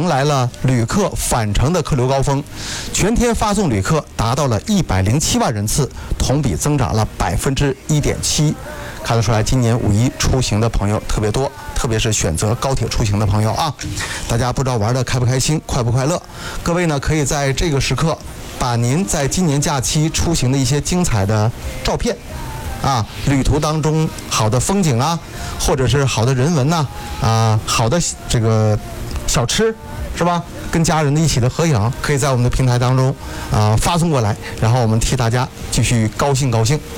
迎来了旅客返程的客流高峰，全天发送旅客达到了107万人次，同比增长了1.7%。看得出来，今年五一出行的朋友特别多，特别是选择高铁出行的朋友啊，大家不知道玩的开不开心，快不快乐？各位呢，可以在这个时刻，把您在今年假期出行的一些精彩的照片，旅途当中好的风景啊，或者是好的人文呐，好的这个小吃，是吧？跟家人的一起的合影，可以在我们的平台当中发送过来，然后我们替大家继续高兴。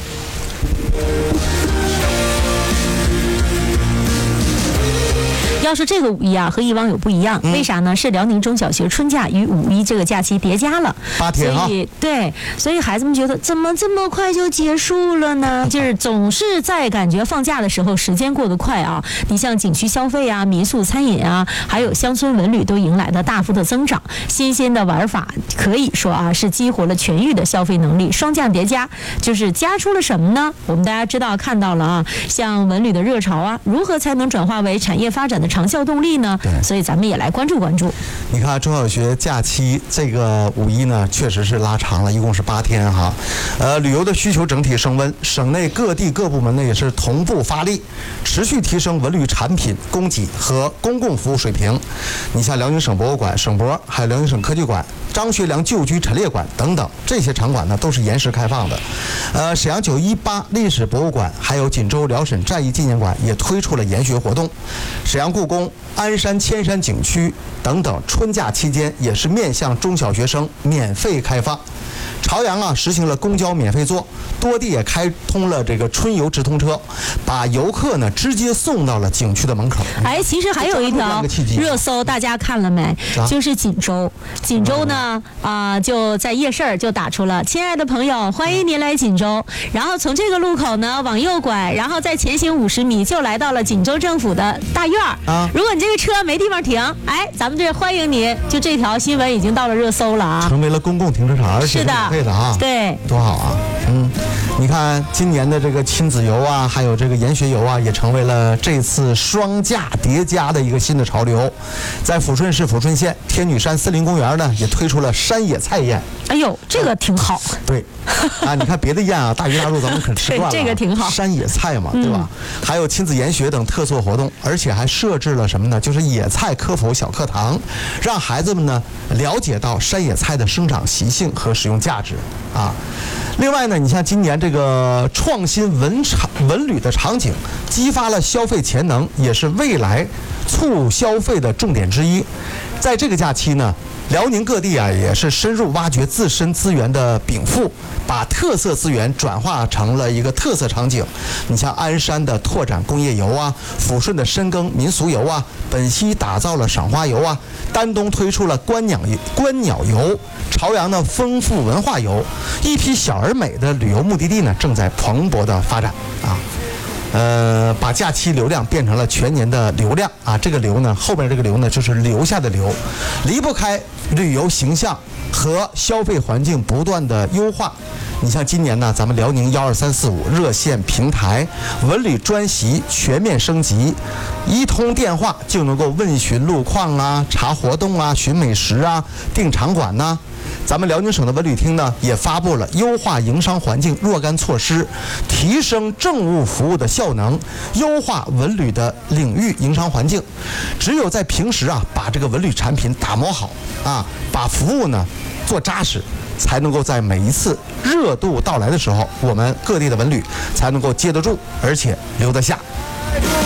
要说这个五一啊，和以往有不一样，为啥呢？是辽宁中小学春假与五一这个假期叠加了 8天啊， 所以孩子们觉得怎么这么快就结束了呢？就是总是在感觉放假的时候，时间过得快啊。你像景区消费啊、民宿餐饮啊，还有乡村文旅都迎来了大幅的增长。新鲜的玩法可以说啊，是激活了全域的消费能力，双降叠加，就是加出了什么呢？我们大家知道看到了啊，像文旅的热潮啊，如何才能转化为产业发展的长效动力呢？所以咱们也来关注。 你看中小学假期这个五一呢，确实是拉长了，一共是8天哈。旅游的需求整体升温，省内各地各部门呢也是同步发力，持续提升文旅产品供给和公共服务水平。你像辽宁省博物馆、省博，还有辽宁省科技馆、张学良旧居陈列馆等等这些场馆呢，都是延时开放的。沈阳918历史博物馆，还有锦州辽沈战役纪念馆也推出了研学活动。沈阳故宫、鞍山千山景区等等，春假期间也是面向中小学生免费开放。朝阳实行了公交免费坐，多地也开通了这个春游直通车，把游客呢直接送到了景区的门口。 其实还有一条热搜，大家看了没？就是锦州呢就在夜市就打出了亲爱的朋友，欢迎您来锦州。然后从这个路口呢往右拐，然后再前行50米就来到了锦州政府的大院如果你这个车没地方停，咱们这欢迎您。就这条新闻已经到了热搜了成为了公共停车场，而且是免费的对， 多好啊！你看今年的这个亲子游啊，还有这个研学游啊，也成为了这次双假叠加的一个新的潮流。在抚顺市抚顺县天女山森林公园呢，也推出了山野菜宴。 这个挺好。 对，你看别的宴大鱼大肉咱们可吃惯了， 这个挺好。 山野菜嘛，对吧？还有亲子研学等特色活动，而且还设置了什么呢？就是野菜科普小课堂，让孩子们呢了解到山野菜的生长习性和使用价值另外呢，你像今年这个创新文旅的场景，激发了消费潜能，也是未来促消费的重点之一。在这个假期呢，辽宁各地也是深入挖掘自身资源的禀赋，把特色资源转化成了一个特色场景。你像鞍山的拓展工业游抚顺的深耕民俗游本溪打造了赏花游丹东推出了观鸟游，朝阳呢丰富文化游，一批小而美的旅游目的地呢正在蓬勃的发展把假期流量变成了全年的流量这个流呢，后边这个流呢就是留下的流，离不开旅游形象和消费环境不断的优化。你像今年呢，咱们辽宁12345热线平台文旅专席全面升级，一通电话就能够问询路况查活动询美食订场馆咱们辽宁省的文旅厅呢，也发布了优化营商环境若干措施，提升政务服务的效能，优化文旅的领域营商环境。只有在平时把这个文旅产品打磨好把服务呢做扎实，才能够在每一次热度到来的时候，我们各地的文旅才能够接得住，而且留得下。